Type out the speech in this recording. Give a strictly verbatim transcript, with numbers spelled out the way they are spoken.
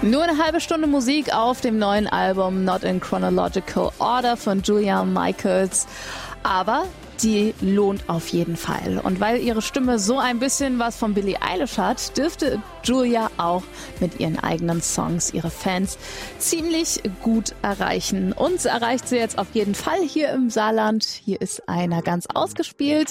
Nur eine halbe Stunde Musik auf dem neuen Album Not in Chronological Order von Julia Michaels. Aber die lohnt auf jeden Fall. Und weil ihre Stimme so ein bisschen was von Billie Eilish hat, dürfte Julia auch mit ihren eigenen Songs ihre Fans ziemlich gut erreichen. Uns erreicht sie jetzt auf jeden Fall hier im Saarland. Hier ist einer ganz ausgespielt.